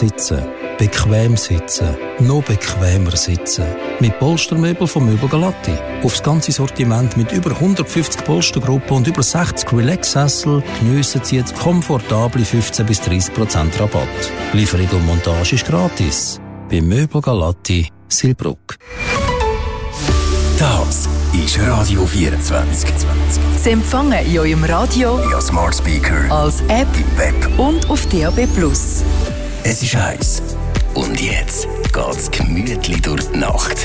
sitzen. Bequem sitzen. Noch bequemer sitzen. Mit Polstermöbel von Möbel Galatti. Aufs ganze Sortiment mit über 150 Polstergruppen und über 60 Relax-Sessel geniessen Sie jetzt komfortable 15-30% Rabatt. Lieferung und Montage ist gratis. Bei Möbel Galatti, Silbruck. Das ist Radio 24. Sie empfangen in eurem Radio, via Smart Speaker, als App im Web und auf DAB+. Es ist heiß. Und jetzt geht's gemütlich durch die Nacht.